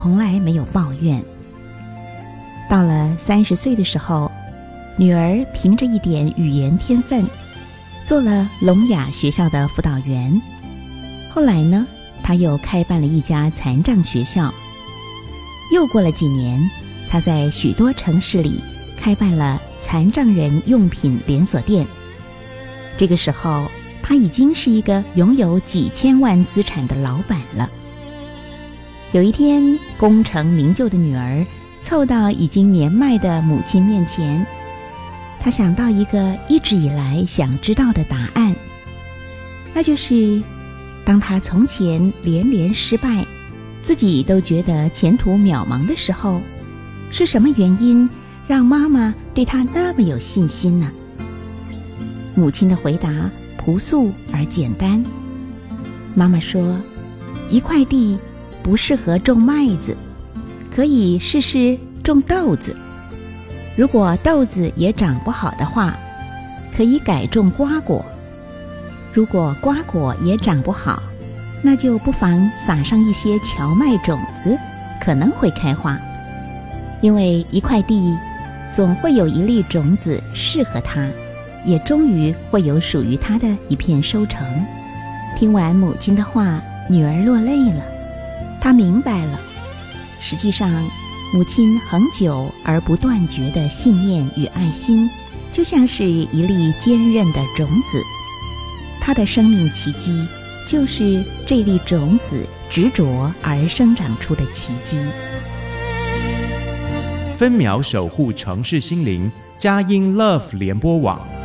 从来没有抱怨。到了30岁的时候，女儿凭着一点语言天分，做了聋哑学校的辅导员。后来呢，她又开办了一家残障学校。又过了几年，她在许多城市里开办了残障人用品连锁店。这个时候，她已经是一个拥有几千万资产的老板了。有一天，功成名就的女儿凑到已经年迈的母亲面前，她想到一个一直以来想知道的答案，那就是当她从前连连失败，自己都觉得前途渺茫的时候，是什么原因让妈妈对她那么有信心呢？母亲的回答朴素而简单。妈妈说，一块地不适合种麦子，可以试试种豆子。如果豆子也长不好的话，可以改种瓜果。如果瓜果也长不好，那就不妨撒上一些荞麦种子，可能会开花。因为一块地总会有一粒种子适合它，也终于会有属于它的一片收成。听完母亲的话，女儿落泪了。她明白了，实际上母亲恒久而不断绝的信念与爱心，就像是一粒坚韧的种子。她的生命奇迹，就是这粒种子执着而生长出的奇迹。 分秒守护城市心灵，佳音 Love 联播网。